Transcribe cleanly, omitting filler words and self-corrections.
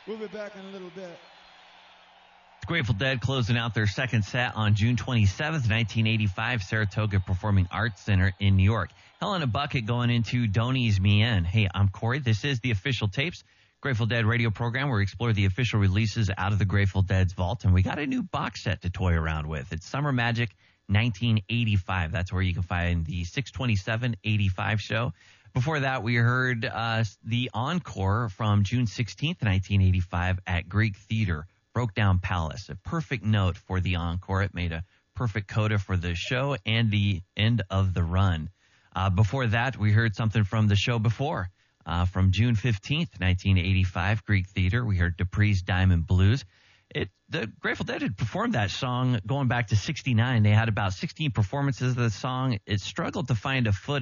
We'll be back in a little bit. Grateful Dead closing out their second set on June 27th, 1985, Saratoga Performing Arts Center in New York. Hell in a Bucket going into Donny's Me In. Hey, I'm Corey. This is the Official Tapes, Grateful Dead radio program where we explore the official releases out of the Grateful Dead's vault. And we got a new box set to toy around with. It's Summer Magic 1985. That's where you can find the 6/27/85 show. Before that, we heard the encore from June 16th, 1985 at Greek Theater. Broke Down Palace, a perfect note for the encore. It made a perfect coda for the show and the end of the run. Before that, we heard something from the show before. From June 15th, 1985, Greek Theater, we heard Dupree's Diamond Blues. The Grateful Dead had performed that song going back to 69. They had about 16 performances of the song. It struggled to find a foot